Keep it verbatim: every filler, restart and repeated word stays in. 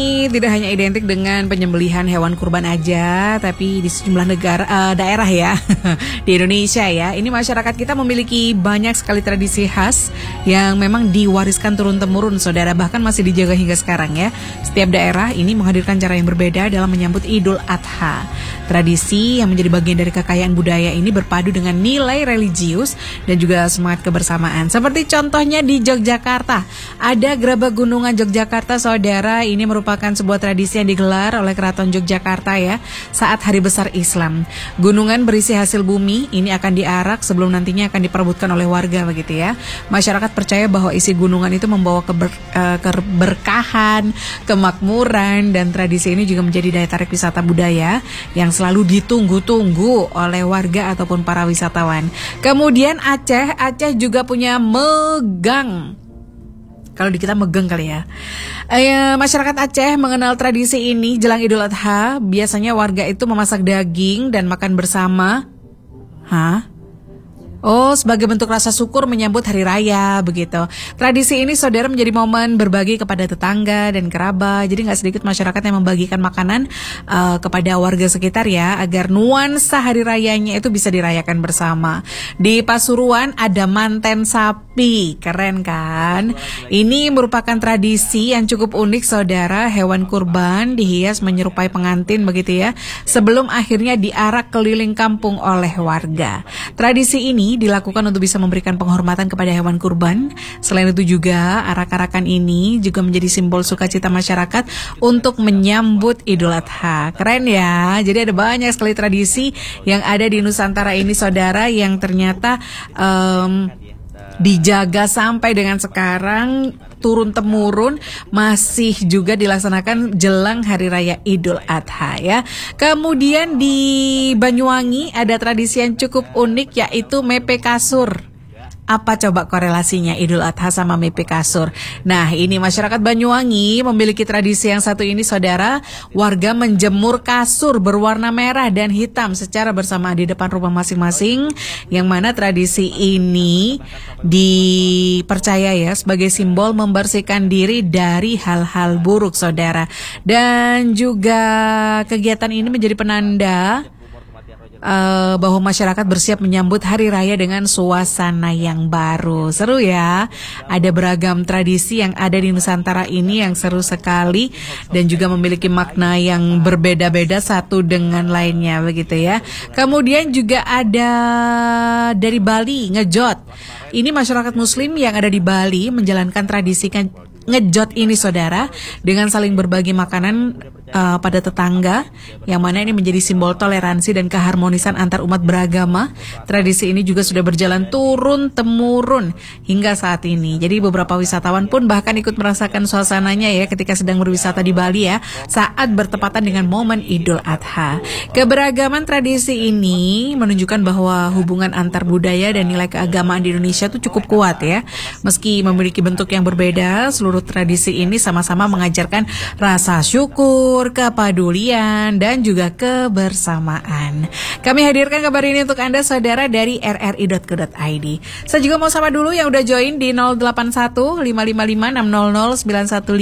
ini tidak hanya identik dengan penyembelihan hewan kurban aja, tapi di sejumlah negara uh, daerah ya di Indonesia ya. Ini masyarakat kita memiliki banyak sekali tradisi khas yang memang diwariskan turun-temurun, saudara, bahkan masih dijaga hingga sekarang ya. Setiap daerah ini menghadirkan cara yang berbeda dalam menyambut Idul Adha. Tradisi yang menjadi bagian dari kekayaan budaya ini berpadu dengan nilai religius dan juga semangat kebersamaan. Seperti contohnya di Yogyakarta, ada Grebek Gunungan Yogyakarta, saudara. Ini merupakan sebuah tradisi yang digelar oleh Keraton Yogyakarta ya, saat Hari Besar Islam. Gunungan berisi hasil bumi ini akan diarak sebelum nantinya akan diperebutkan oleh warga, begitu ya. Masyarakat percaya bahwa isi gunungan itu membawa keber, uh, keberkahan, kemakmuran, dan tradisi ini juga menjadi daya tarik wisata budaya yang selalu ditunggu-tunggu oleh warga ataupun para wisatawan. Kemudian Aceh, Aceh juga punya Megang. Kalau di kita Megeng kali ya. E, masyarakat Aceh mengenal tradisi ini jelang Idul Adha. Biasanya warga itu memasak daging dan makan bersama. Hah? Oh, sebagai bentuk rasa syukur menyambut hari raya, begitu. Tradisi ini, saudara, menjadi momen berbagi kepada tetangga dan kerabat. Jadi nggak sedikit masyarakat yang membagikan makanan uh, kepada warga sekitar ya, agar nuansa hari rayanya itu bisa dirayakan bersama. Di Pasuruan ada manten sapi, keren kan? Ini merupakan tradisi yang cukup unik, saudara. Hewan kurban dihias menyerupai pengantin, begitu ya, sebelum akhirnya diarak keliling kampung oleh warga. Tradisi ini dilakukan untuk bisa memberikan penghormatan kepada hewan kurban. Selain itu juga arak-arakan ini juga menjadi simbol sukacita masyarakat untuk menyambut Idul Adha. Keren ya. Jadi ada banyak sekali tradisi yang ada di Nusantara ini, saudara, yang ternyata um, dijaga sampai dengan sekarang, turun-temurun, masih juga dilaksanakan jelang Hari Raya Idul Adha ya. Kemudian di Banyuwangi ada tradisi yang cukup unik, yaitu mepe kasur. Apa coba korelasinya Idul Adha sama mepe kasur? Nah, ini masyarakat Banyuwangi memiliki tradisi yang satu ini, saudara. Warga menjemur kasur berwarna merah dan hitam secara bersamaan di depan rumah masing-masing, yang mana tradisi ini dipercaya ya sebagai simbol membersihkan diri dari hal-hal buruk, saudara. Dan juga kegiatan ini menjadi penanda Uh, bahwa masyarakat bersiap menyambut hari raya dengan suasana yang baru. Seru ya. Ada beragam tradisi yang ada di Nusantara ini yang seru sekali dan juga memiliki makna yang berbeda-beda satu dengan lainnya, begitu ya. Kemudian juga ada dari Bali, ngejot. Ini masyarakat muslim yang ada di Bali menjalankan tradisi ngejot ini, saudara, dengan saling berbagi makanan uh, pada tetangga, yang mana ini menjadi simbol toleransi dan keharmonisan antar umat beragama. Tradisi ini juga sudah berjalan turun-temurun hingga saat ini. Jadi beberapa wisatawan pun bahkan ikut merasakan suasananya ya ketika sedang berwisata di Bali ya, saat bertepatan dengan momen Idul Adha. Keberagaman tradisi ini menunjukkan bahwa hubungan antar budaya dan nilai keagamaan di Indonesia itu cukup kuat ya. Meski memiliki bentuk yang berbeda, seluruh tradisi ini sama-sama mengajarkan rasa syukur, kepedulian, dan juga kebersamaan. Kami hadirkan kabar ini untuk Anda, saudara, dari r r i dot co dot i d. Saya juga mau sama dulu yang udah join di nol delapan satu lima lima lima enam nol nol sembilan satu lima.